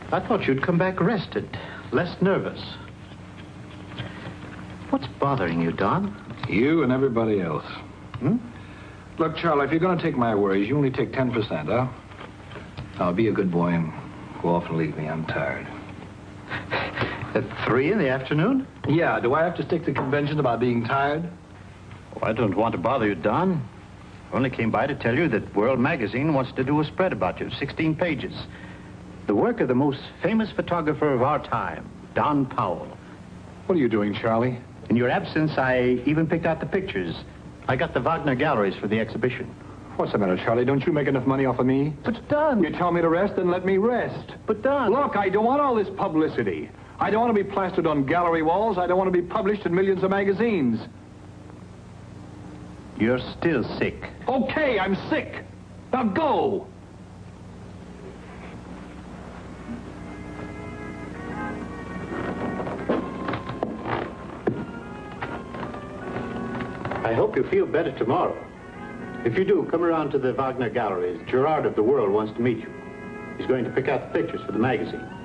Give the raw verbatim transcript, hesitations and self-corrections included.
I thought you'd come back rested, less nervous. What's bothering you, Don? You and everybody else. Hmm? Look, Charlie, if you're going to take my worries, you only take ten percent, huh? Now, be a good boy and go off and leave me. I'm tired. At three in the afternoon? Yeah, do I have to stick to convention about being tired? Oh, I don't want to bother you, Don. I only came by to tell you that World Magazine wants to do a spread about you, sixteen pages. The work of the most famous photographer of our time, Don Powell. What are you doing, Charlie? In your absence, I even picked out the pictures. I got the Wagner galleries for the exhibition. What's the matter, Charlie? Don't you make enough money off of me? But, Don... You tell me to rest, then let me rest. But, Don... Look, I don't want all this publicity. I don't want to be plastered on gallery walls. I don't want to be published in millions of magazines. You're still sick. Okay, I'm sick. Now go. I hope you feel better tomorrow. If you do, come around to the Wagner galleries. Gerard of the World wants to meet you. He's going to pick out the pictures for the magazine.